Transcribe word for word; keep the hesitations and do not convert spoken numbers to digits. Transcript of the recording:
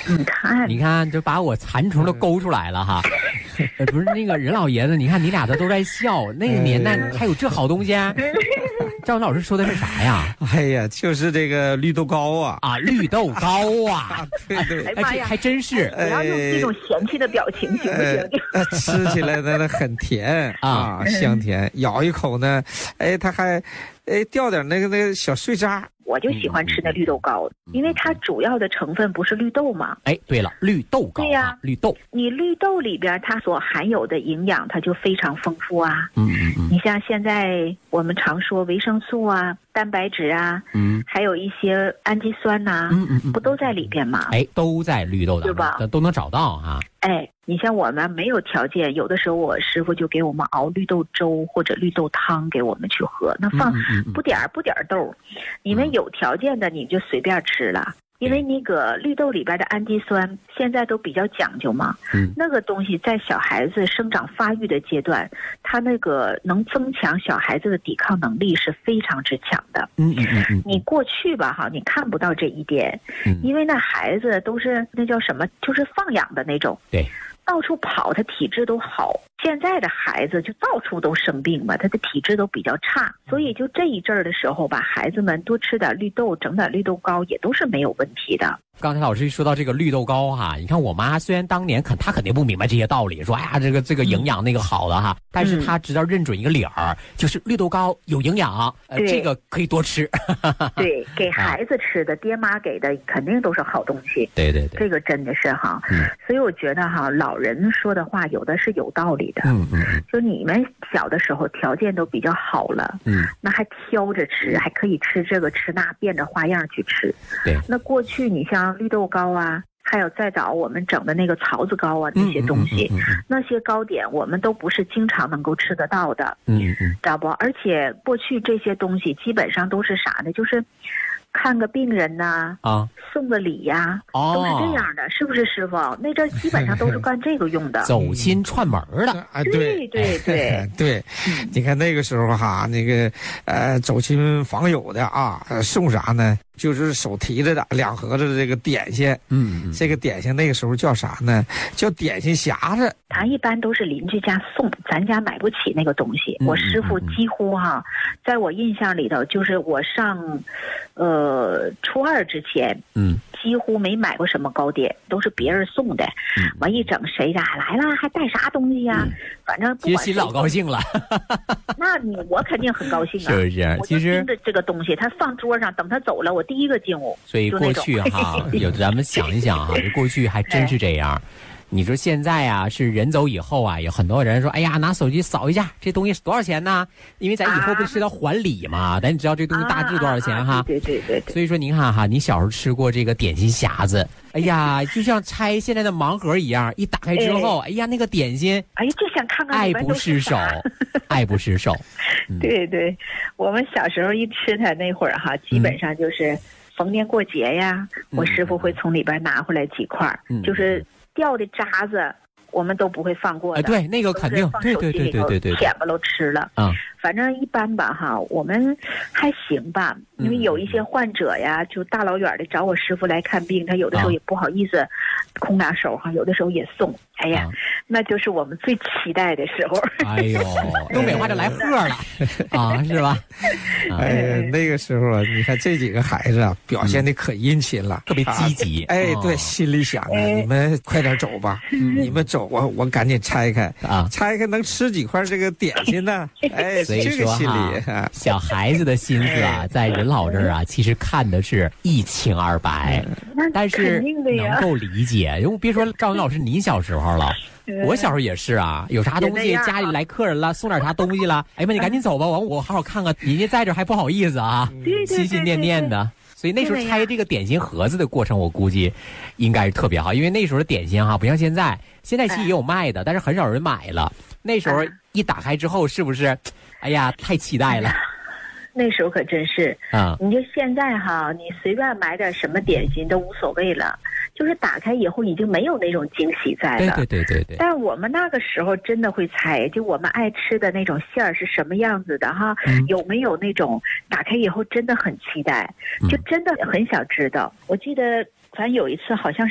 你看， 你看，就把我馋虫都勾出来了哈。不是那个任老爷子，你看你俩这都在笑，那个年代还有这好东西啊？赵文老师说的是啥呀？ 哎呀，就是这个绿豆糕啊！ 啊，绿豆糕啊！ 对对， 哎妈呀， 还真是。 不要用这种嫌弃的表情，行不行？ 呃、吃起来呢，很甜啊，香甜。咬一口呢，哎，它还，哎，掉点那个那个小碎渣。 我就喜欢吃那绿豆糕，因为它主要的成分不是绿豆嘛。 哎，对了，绿豆糕。对呀、啊，绿豆。 你绿豆里边它所含有的营养，它就非常丰富啊。 嗯嗯嗯。 你像现在我们常说维生素啊、蛋白质啊，嗯，还有一些氨基酸呐、啊，嗯嗯嗯，不都在里边吗？ 哎，都在绿豆当中，对吧？都能找到哈、啊。 哎，你像我们没有条件，有的时候我师傅就给我们熬绿豆粥或者绿豆汤给我们去喝，那放不点儿不点儿豆，你们有条件的你就随便吃了。因为那个绿豆里边的氨基酸现在都比较讲究嘛，嗯，那个东西在小孩子生长发育的阶段，它那个能增强小孩子的抵抗能力是非常之强的。 嗯嗯嗯嗯。 你过去吧哈，你看不到这一点，嗯，因为那孩子都是那叫什么，就是放养的那种， 对， 到处跑，他体质都好。现在的孩子就到处都生病嘛，他的体质都比较差，所以就这一阵儿的时候吧，孩子们多吃点绿豆，整点绿豆糕也都是没有问题的。 刚才老师说到这个绿豆糕哈，你看我妈虽然当年肯她肯定不明白这些道理，说哎呀这个这个营养那个好的哈，但是她知道认准一个理儿，就是绿豆糕有营养，呃这个可以多吃。 对，给孩子吃的，爹妈给的肯定都是好东西。 对对对， 这个真的是哈，嗯，所以我觉得哈，老人说的话有的是有道理的。 嗯嗯， 就你们小的时候条件都比较好了，嗯，那还挑着吃，还可以吃这个吃那，变着花样去吃。 对， 那过去你像绿豆糕啊，还有再早我们整的那个槽子糕啊，这些东西， 嗯嗯嗯嗯、 那些糕点我们都不是经常能够吃得到的， 嗯嗯， 知道不？而且过去这些东西基本上都是啥呢？就是看个病人呐、啊，啊，送个礼呀、啊，哦，都是这样的，是不是师傅？那阵基本上都是干这个用的， 走亲串门的啊， 对对对对，你看那个时候哈，那个呃走亲访友的啊，送啥呢？就是手提着的两盒子的这个点心，嗯，嗯这个点心那个时候叫啥呢？叫点心匣子。 他一般都是邻居家送，咱家买不起那个东西。嗯、我师傅几乎哈，在我印象里头，就是我上，呃，初二之前，嗯，几乎没买过什么糕点，都是别人送的。嗯、完一整谁家来了，还带啥东西呀、啊？嗯、反正不管其实老高兴了。 那你我肯定很高兴啊！ 是不是？其实盯着这个东西，他放桌上，等他走了，我第一个进屋。 所以过去哈，有咱们想一想哈，过去还真是这样。你说现在啊，是人走以后啊，有很多人说，哎呀，拿手机扫一下，这东西多少钱呢？因为咱以后不是要还礼嘛，咱、啊、知道这东西大致多少钱哈。 啊啊、对对对对。 所以说您看哈，你小时候吃过这个点心匣子，哎呀，就像拆现在的盲盒一样，一打开之后，哎, 哎呀，那个点心， 哎呀，就想看看爱不释手，爱不释手。 嗯、对对，我们小时候一吃它那会儿哈，基本上就是。嗯逢年过节呀，我师傅会从里边拿回来几块，嗯、就是掉的渣子，我们都不会放过的。 哎、对，那个肯定，对对对对对对， 舔吧都吃了。嗯，反正一般吧哈，我们还行吧，因为有一些患者呀，就大老远的找我师傅来看病，他有的时候也不好意思空拿手哈，有的时候也送。哎呀，啊、那就是我们最期待的时候。 哎呦，东北话就来贺了啊，是吧？ 哎呀，那个时候啊，你看这几个孩子啊，表现的可殷勤了， 嗯、特别积极。 啊、哎，对，心里想着、哎、你们快点走吧，嗯、你们走我我赶紧拆开啊，拆开能吃几块这个点心呢？哎， 所以这个心里、 啊，小孩子的心思啊，在任老这儿啊，其实看的是一清二白， 嗯、 但是能够理解。因为别说赵文老师，您小时候了。我小时候也是啊，有啥东西家里来客人了，送点啥东西了，哎妈，你赶紧走吧，完我好好看看，人家在这还不好意思啊，心心念念的。所以那时候拆这个点心盒子的过程，我估计应该是特别好，因为那时候的点心哈，不像现在，现在其实也有卖的，但是很少人买了。那时候一打开之后，是不是？哎呀，太期待了。 那时候可真是啊！你就现在哈，你随便买点什么点心都无所谓了，就是打开以后已经没有那种惊喜在了。 对对对对对。 但是我们那个时候真的会猜，就我们爱吃的那种馅儿是什么样子的哈，嗯、有没有那种打开以后真的很期待，就真的很想知道。嗯、我记得。反正有一次好像